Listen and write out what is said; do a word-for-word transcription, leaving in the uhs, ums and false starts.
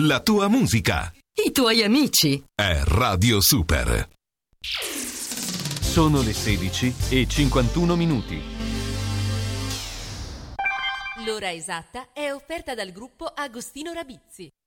la tua musica. I tuoi amici. È Radio Super. Sono le sedici e cinquantuno minuti. L'ora esatta è offerta dal gruppo Agostino Rabizzi.